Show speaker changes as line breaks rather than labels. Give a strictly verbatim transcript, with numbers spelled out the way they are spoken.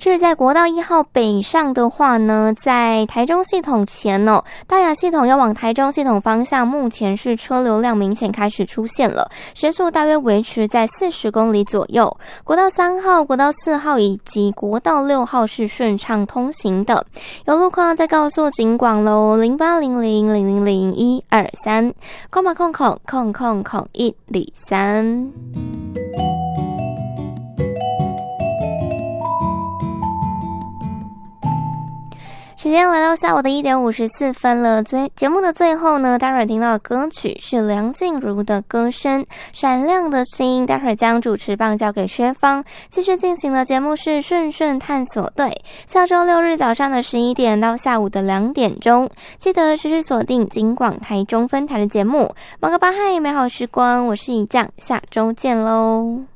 至于在国道一号北上的话呢，在台中系统前哦，大雅系统要往台中系统方向，目前是车流量明显开始出现了，时速大约维持在四十公里左右。国道三号、国道四号以及国道六号是顺畅通行的。有路况再告诉警广喽，零八零零零零零一二三，空码空空空空空一里三。时间来到下午的一点五十四分了。最节目的最后呢，待会儿听到的歌曲是梁静茹的歌声《闪亮的心》。待会儿将主持棒交给薛芳，继续进行的节目是顺顺探索队。下周六日早上的十一点到下午的两点钟，记得持续锁定警广台中分台的节目。忙个巴嗨，美好时光，我是一酱，下周见喽。